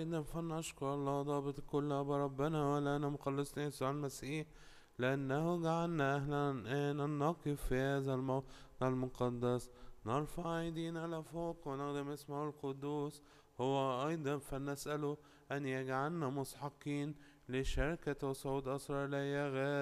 أيضا فلنشكر الله ضابط الكل أبا ربنا ولنا مخلصنا يسوع المسيح، لأنه جعلنا أهلا أن نقف في هذا الموضع المقدس، نرفع أيدينا لفوق ونخدم اسمه القدوس. هو أيضا فلنسأله أن يجعلنا مستحقين لشركة وصعود أسرار لا